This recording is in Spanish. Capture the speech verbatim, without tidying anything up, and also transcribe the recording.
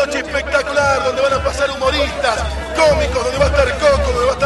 noche espectacular donde van a pasar humoristas, cómicos, donde va a estar Coco, donde va a estar